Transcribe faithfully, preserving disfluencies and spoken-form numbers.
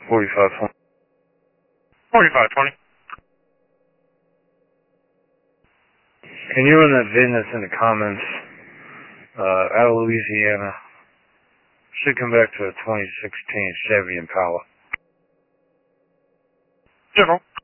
forty-five twenty. forty-five twenty. Can you run that V I N that's in the comments? Uh, out of Louisiana. Should come back to a twenty sixteen Chevy Impala. General.